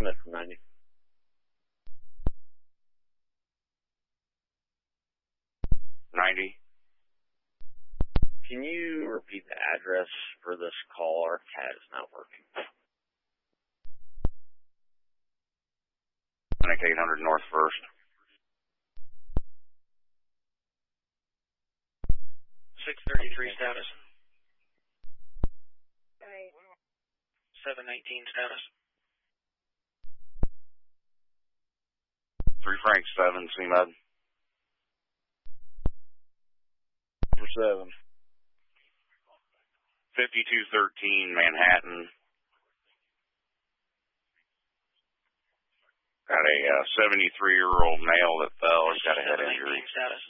Smith from 90. Can you repeat the address for this call? Our CAD is not working. 800 North 1st. 633 status. 719 status. 3 Frank 7, CMUD. For 7. 5213 Manhattan. Got a 73-year-old male that fell. He's got a head injury. Status.